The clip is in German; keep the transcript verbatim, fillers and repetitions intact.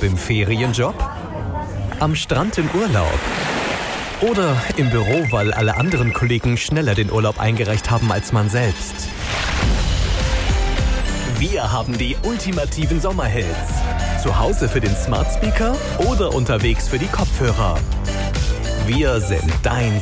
im Ferienjob? Am Strand im Urlaub? Oder im Büro, weil alle anderen Kollegen schneller den Urlaub eingereicht haben als man selbst? Wir haben die ultimativen Sommerhits. Zu Hause für den Smart Speaker oder unterwegs für die Kopfhörer. Wir sind dein